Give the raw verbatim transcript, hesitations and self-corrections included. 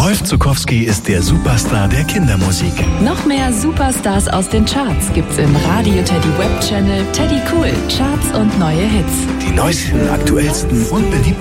Rolf Zuckowski ist der Superstar der Kindermusik. Noch mehr Superstars aus den Charts gibt's im Radio Teddy Web Channel Teddy Cool, Charts und neue Hits. Die neuesten, aktuellsten und beliebtesten